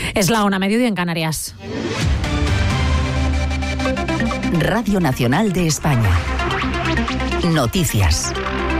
Es la 1, mediodía en Canarias. Radio Nacional de España. Noticias.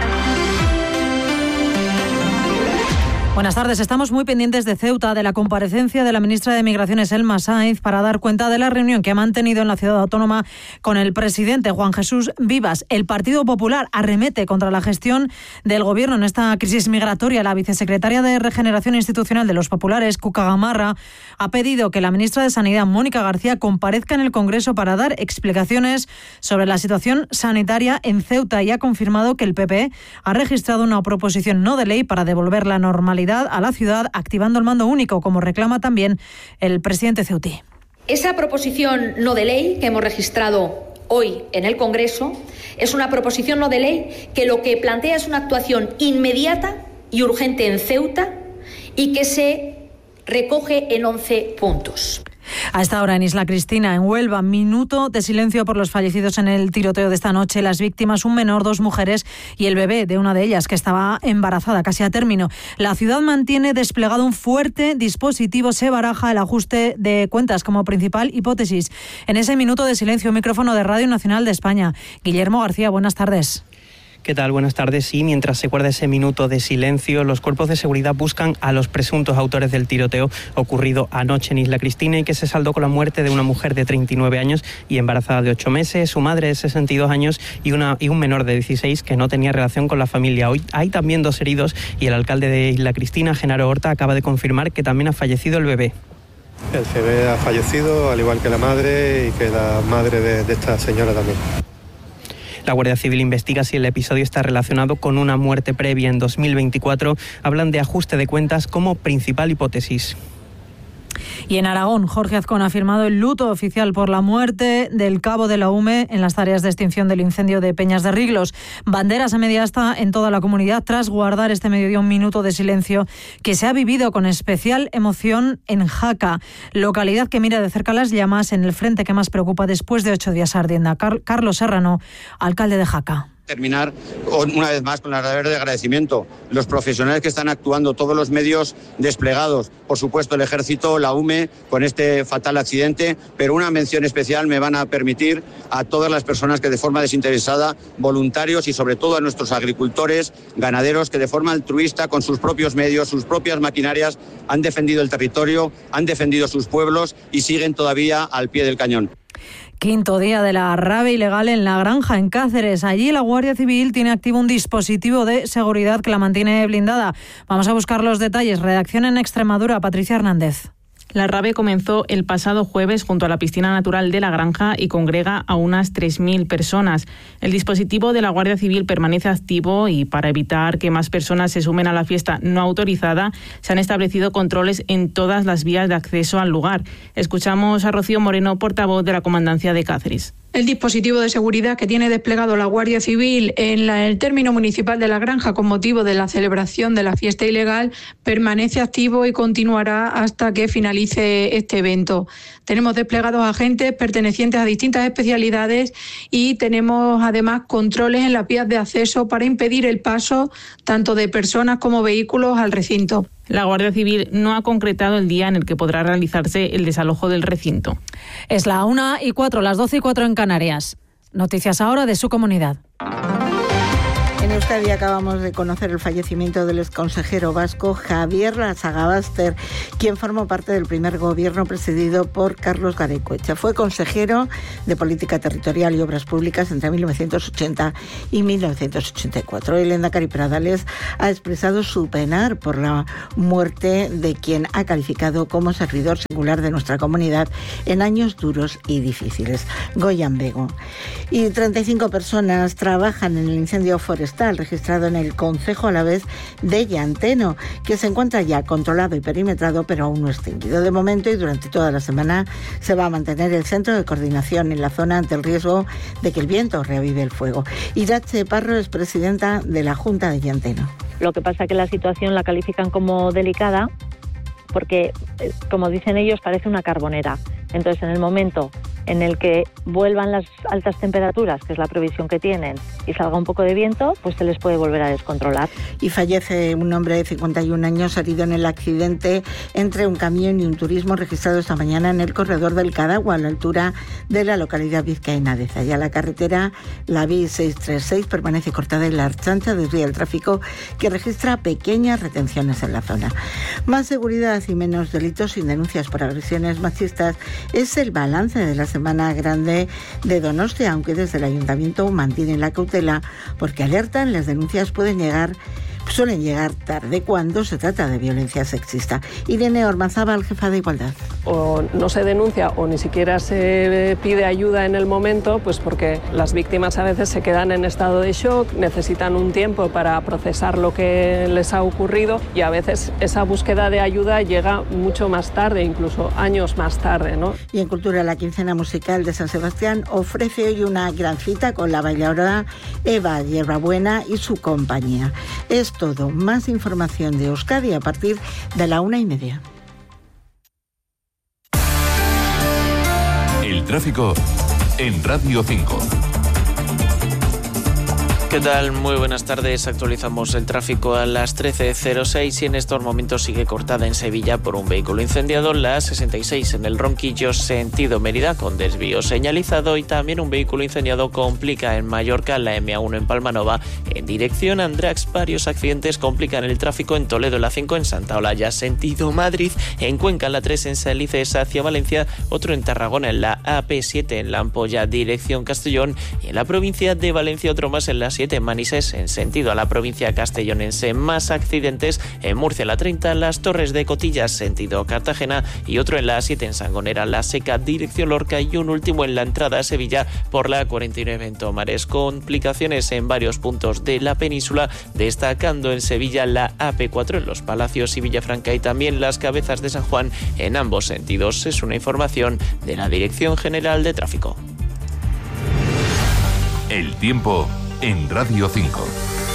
Buenas tardes. Estamos muy pendientes de Ceuta, de la comparecencia de la ministra de Migraciones, Elma Sainz, para dar cuenta de la reunión que ha mantenido en la ciudad autónoma con el presidente Juan Jesús Vivas. El Partido Popular arremete contra la gestión del Gobierno en esta crisis migratoria. La vicesecretaria de Regeneración Institucional de los Populares, Cuca Gamarra, ha pedido que la ministra de Sanidad, Mónica García, comparezca en el Congreso para dar explicaciones sobre la situación sanitaria en Ceuta y ha confirmado que el PP ha registrado una proposición no de ley para devolver la normalidad a la ciudad, activando el mando único, como reclama también el presidente ceutí. Esa proposición no de ley que hemos registrado hoy en el Congreso es una proposición no de ley que lo que plantea es una actuación inmediata y urgente en Ceuta y que se recoge en 11 puntos. A esta hora en Isla Cristina, en Huelva, minuto de silencio por los fallecidos en el tiroteo de esta noche. Las víctimas, un menor, 2 mujeres y el bebé de una de ellas que estaba embarazada, casi a término. La ciudad mantiene desplegado un fuerte dispositivo. Se baraja el ajuste de cuentas como principal hipótesis. En ese minuto de silencio, micrófono de Radio Nacional de España. Guillermo García, buenas tardes. ¿Qué tal? Buenas tardes. Sí, mientras se guarda ese minuto de silencio, los cuerpos de seguridad buscan a los presuntos autores del tiroteo ocurrido anoche en Isla Cristina y que se saldó con la muerte de una mujer de 39 años y embarazada de 8 meses, su madre de 62 años y un menor de 16 que no tenía relación con la familia. Hoy hay también 2 heridos y el alcalde de Isla Cristina, Genaro Horta, acaba de confirmar que también ha fallecido el bebé. El bebé ha fallecido, al igual que la madre y que la madre de esta señora también. La Guardia Civil investiga si el episodio está relacionado con una muerte previa en 2024. Hablan de ajuste de cuentas como principal hipótesis. Y en Aragón, Jorge Azcón ha firmado el luto oficial por la muerte del cabo de la UME en las tareas de extinción del incendio de Peñas de Riglos. Banderas a media asta en toda la comunidad tras guardar este mediodía un minuto de silencio que se ha vivido con especial emoción en Jaca, localidad que mira de cerca las llamas en el frente que más preocupa después de 8 días ardiendo. Carlos Serrano, alcalde de Jaca. Terminar una vez más con el verdadero agradecimiento. Los profesionales que están actuando, todos los medios desplegados, por supuesto el Ejército, la UME, con este fatal accidente, pero una mención especial me van a permitir a todas las personas que de forma desinteresada, voluntarios y sobre todo a nuestros agricultores, ganaderos que de forma altruista, con sus propios medios, sus propias maquinarias, han defendido el territorio, han defendido sus pueblos y siguen todavía al pie del cañón. Quinto día de la rabia ilegal en La Granja, en Cáceres. Allí la Guardia Civil tiene activo un dispositivo de seguridad que la mantiene blindada. Vamos a buscar los detalles. Redacción en Extremadura, Patricia Hernández. La rave comenzó el pasado jueves junto a la piscina natural de La Granja y congrega a unas 3.000 personas. El dispositivo de la Guardia Civil permanece activo y para evitar que más personas se sumen a la fiesta no autorizada, se han establecido controles en todas las vías de acceso al lugar. Escuchamos a Rocío Moreno, portavoz de la Comandancia de Cáceres. El dispositivo de seguridad que tiene desplegado la Guardia Civil en el término municipal de La Granja con motivo de la celebración de la fiesta ilegal permanece activo y continuará hasta que finalice este evento. Tenemos desplegados agentes pertenecientes a distintas especialidades y tenemos además controles en las vías de acceso para impedir el paso tanto de personas como vehículos al recinto. La Guardia Civil no ha concretado el día en el que podrá realizarse el desalojo del recinto. Es la 1:04, las 12:04 en Canarias. Noticias ahora de su comunidad. En Euskadi acabamos de conocer el fallecimiento del exconsejero vasco Javier Lasagabaster, quien formó parte del primer gobierno presidido por Carlos Garaikoetxea. Fue consejero de Política Territorial y Obras Públicas entre 1980 y 1984. El lehendakari Pradales ha expresado su penar por la muerte de quien ha calificado como servidor singular de nuestra comunidad en años duros y difíciles. Goyan Bego. Y 35 personas trabajan en el incendio forestal registrado en el concejo alavés de Llanteno, que se encuentra ya controlado y perimetrado, pero aún no extinguido. De momento y durante toda la semana se va a mantener el centro de coordinación en la zona ante el riesgo de que el viento reavive el fuego. Iratxe Parro es presidenta de la Junta de Llanteno. Lo que pasa es que la situación la califican como delicada porque, como dicen ellos, parece una carbonera. Entonces, en el momento en el que vuelvan las altas temperaturas, que es la previsión que tienen, y salga un poco de viento, pues se les puede volver a descontrolar. Y fallece un hombre de 51 años herido en el accidente entre un camión y un turismo registrado esta mañana en el corredor del Cadagua, a la altura de la localidad vizcaína de Zaya. La carretera, la B636, permanece cortada y la Archancha desvía el tráfico, que registra pequeñas retenciones en la zona. Más seguridad y menos delitos sin denuncias por agresiones machistas es el balance de la Semana Grande de Donostia, aunque desde el Ayuntamiento mantienen la cautela porque alertan, las denuncias suelen llegar tarde cuando se trata de violencia sexista. Irene Ormazábal, jefa de Igualdad. O no se denuncia o ni siquiera se pide ayuda en el momento, pues porque las víctimas a veces se quedan en estado de shock, necesitan un tiempo para procesar lo que les ha ocurrido y a veces esa búsqueda de ayuda llega mucho más tarde, incluso años más tarde, ¿no? Y en Cultura, la quincena musical de San Sebastián ofrece hoy una gran cita con la bailaora Eva Hierbabuena y su compañía. Es todo. Más información de Euskadi a partir de la 1:30. El tráfico en Radio 5. ¿Qué tal? Muy buenas tardes. Actualizamos el tráfico a las 13:06 y en estos momentos sigue cortada en Sevilla por un vehículo incendiado la 66 en el Ronquillo sentido Mérida con desvío señalizado, y también un vehículo incendiado complica en Mallorca la M1 en Palmanova en dirección Andratx. Varios accidentes complican el tráfico en Toledo la 5 en Santa Olalla sentido Madrid, en Cuenca la 3 en Salices hacia Valencia, otro en Tarragona en la AP7 en La Ampolla dirección Castellón, y en la provincia de Valencia otro más en la 7 en Manises en sentido a la provincia castellonense. Más accidentes en Murcia la 30, Las Torres de Cotillas sentido Cartagena, y otro en la 7 en Sangonera La Seca dirección Lorca, y un último en la entrada a Sevilla por la 49 en Tomares. Complicaciones en varios puntos de la península, destacando en Sevilla la AP4 en Los Palacios y Villafranca, y también Las Cabezas de San Juan en ambos sentidos. Es una información de la Dirección General de Tráfico. El tiempo en Radio 5.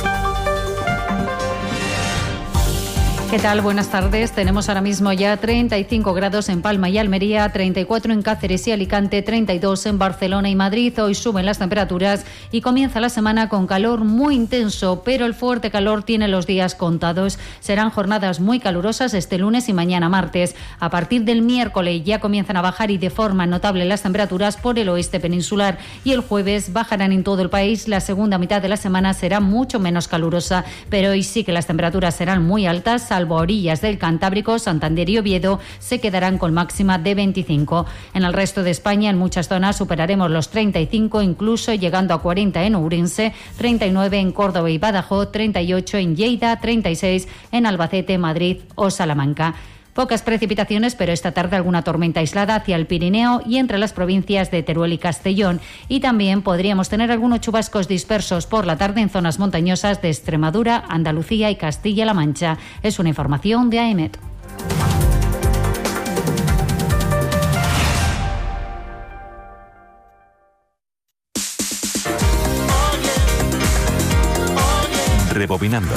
¿Qué tal? Buenas tardes. Tenemos ahora mismo ya 35 grados en Palma y Almería, 34 en Cáceres y Alicante, 32 en Barcelona y Madrid. Hoy suben las temperaturas y comienza la semana con calor muy intenso, pero el fuerte calor tiene los días contados. Serán jornadas muy calurosas este lunes y mañana martes. A partir del miércoles ya comienzan a bajar y de forma notable las temperaturas por el oeste peninsular, y el jueves bajarán en todo el país. La segunda mitad de la semana será mucho menos calurosa, pero hoy sí que las temperaturas serán muy altas, salvo a orillas del Cantábrico, Santander y Oviedo se quedarán con máxima de 25. En el resto de España, en muchas zonas superaremos los 35, incluso llegando a 40 en Ourense, 39 en Córdoba y Badajoz, 38 en Lleida, 36 en Albacete, Madrid o Salamanca. Pocas precipitaciones, pero esta tarde alguna tormenta aislada hacia el Pirineo y entre las provincias de Teruel y Castellón. Y también podríamos tener algunos chubascos dispersos por la tarde en zonas montañosas de Extremadura, Andalucía y Castilla-La Mancha. Es una información de AEMET. Rebobinando.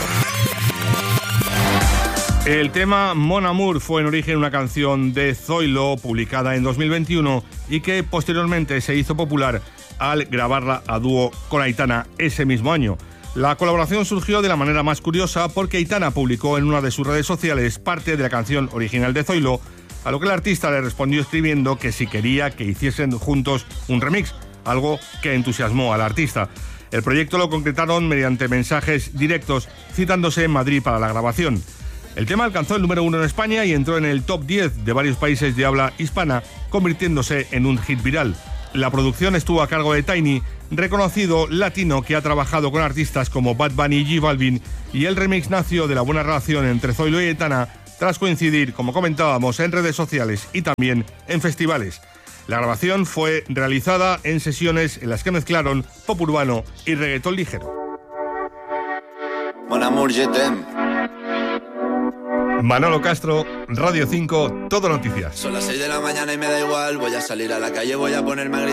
El tema Mon Amour fue en origen una canción de Zoilo publicada en 2021 y que posteriormente se hizo popular al grabarla a dúo con Aitana ese mismo año. La colaboración surgió de la manera más curiosa porque Aitana publicó en una de sus redes sociales parte de la canción original de Zoilo, a lo que el artista le respondió escribiendo que si quería que hiciesen juntos un remix, algo que entusiasmó al artista. El proyecto lo concretaron mediante mensajes directos citándose en Madrid para la grabación. El tema alcanzó el número 1 en España y entró en el top 10 de varios países de habla hispana, convirtiéndose en un hit viral. La producción estuvo a cargo de Tiny, reconocido latino que ha trabajado con artistas como Bad Bunny y J Balvin, y el remix nació de la buena relación entre Zoilo y Aitana tras coincidir, como comentábamos, en redes sociales y también en festivales. La grabación fue realizada en sesiones en las que mezclaron pop urbano y reggaetón ligero. Mon amour, je t'aime. Manolo Castro, Radio 5, Todo Noticias. Son las 6 de la mañana y me da igual. Voy a salir a la calle, voy a ponerme a gritar.